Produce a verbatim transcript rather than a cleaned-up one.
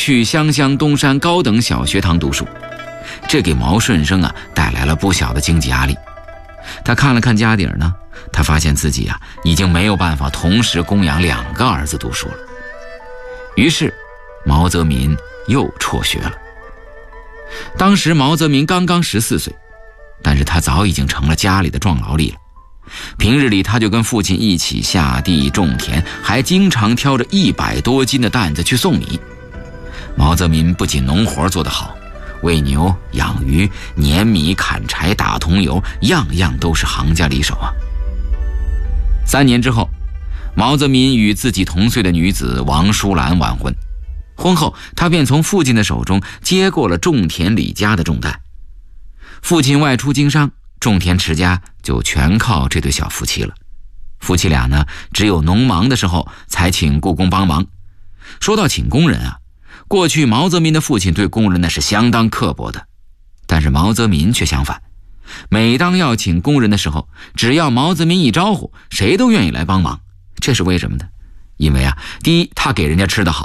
去湘乡东山高等小学堂读书，这给毛顺生啊带来了不小的经济压力。他看了看家底儿呢，他发现自己啊已经没有办法同时供养两个儿子读书了。于是毛泽民又辍学了。当时毛泽民刚刚十四岁，但是他早已经成了家里的壮劳力了。平日里他就跟父亲一起下地种田，还经常挑着一百多斤的担子去送米。毛泽民不仅农活做得好，喂牛、养鱼、碾米、砍柴、打桐油，样样都是行家里手啊。三年之后，毛泽民与自己同岁的女子王淑兰完婚。婚后，他便从父亲的手中接过了种田理家的重担。父亲外出经商，种田持家就全靠这对小夫妻了。夫妻俩呢，只有农忙的时候才请雇工帮忙。说到请工人啊，过去毛泽民的父亲对工人那是相当刻薄的，但是毛泽民却相反。每当要请工人的时候，只要毛泽民一招呼，谁都愿意来帮忙。这是为什么呢？因为啊，第一，他给人家吃得好，